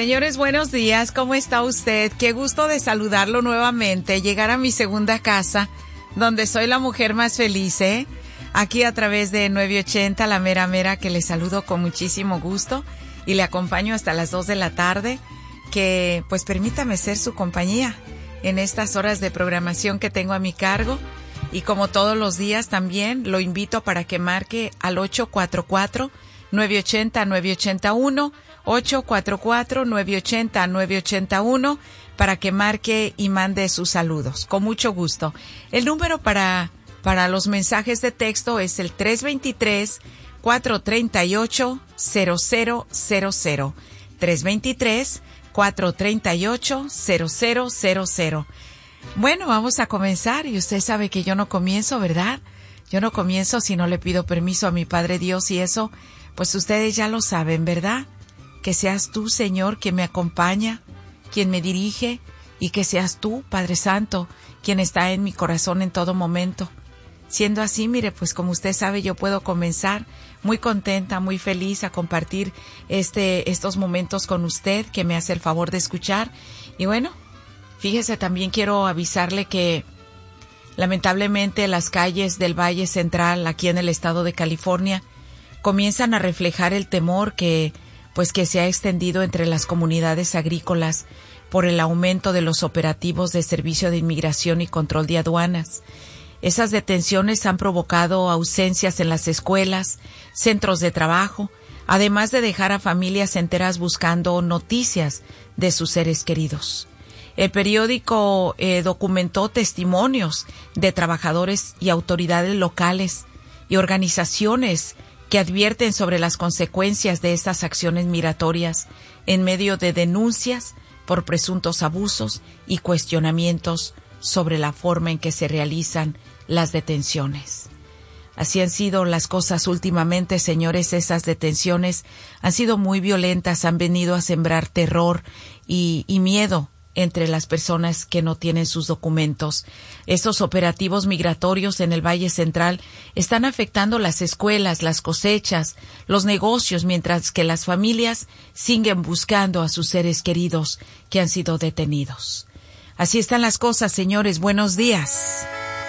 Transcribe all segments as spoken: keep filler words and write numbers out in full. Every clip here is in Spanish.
Señores, buenos días. ¿Cómo está usted? Qué gusto de saludarlo nuevamente. Llegar a mi segunda casa, donde soy la mujer más feliz, ¿eh? Aquí a través de nueve ochenta, La Mera Mera, que le saludo con muchísimo gusto y le acompaño hasta las dos de la tarde. Que, pues, permítame ser su compañía en estas horas de programación que tengo a mi cargo. Y como todos los días también, lo invito para que marque al ocho cuatro cuatro, nueve ocho cero, nueve ocho uno, ocho cuatro cuatro, nueve ocho cero, nueve ocho uno, para que marque y mande sus saludos. Con mucho gusto. El número para, para los mensajes de texto es el tres dos tres, cuatro tres ocho, cero cero cero cero. tres dos tres, cuatro tres ocho, cero cero cero cero. Bueno, vamos a comenzar y usted sabe que yo no comienzo, ¿verdad? Yo no comienzo si no le pido permiso a mi Padre Dios y eso, pues ustedes ya lo saben, ¿verdad? Que seas tú, Señor, quien me acompaña, quien me dirige y que seas tú, Padre Santo, quien está en mi corazón en todo momento. Siendo así, mire, pues como usted sabe, yo puedo comenzar muy contenta, muy feliz a compartir este, estos momentos con usted que me hace el favor de escuchar. Y bueno, fíjese, también quiero avisarle que lamentablemente las calles del Valle Central, aquí en el estado de California, comienzan a reflejar el temor que, pues, que se ha extendido entre las comunidades agrícolas por el aumento de los operativos de Servicio de Inmigración y Control de Aduanas. Esas detenciones han provocado ausencias en las escuelas, centros de trabajo, además de dejar a familias enteras buscando noticias de sus seres queridos. El periódico eh, documentó testimonios de trabajadores y autoridades locales y organizaciones que advierten sobre las consecuencias de estas acciones migratorias en medio de denuncias por presuntos abusos y cuestionamientos sobre la forma en que se realizan las detenciones. Así han sido las cosas últimamente, señores. Esas detenciones han sido muy violentas, han venido a sembrar terror y, y miedo entre las personas que no tienen sus documentos. Estos operativos migratorios en el Valle Central están afectando las escuelas, las cosechas, los negocios, mientras que las familias siguen buscando a sus seres queridos que han sido detenidos. Así están las cosas, señores. Buenos días.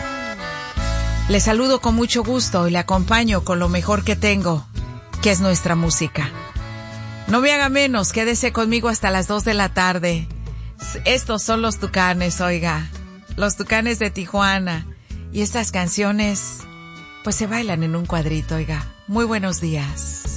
Les saludo con mucho gusto y le acompaño con lo mejor que tengo, que es nuestra música. No me haga menos, quédese conmigo hasta las dos de la tarde. Estos son los Tucanes, oiga, los Tucanes de Tijuana. Y estas canciones, pues se bailan en un cuadrito, oiga. Muy buenos días.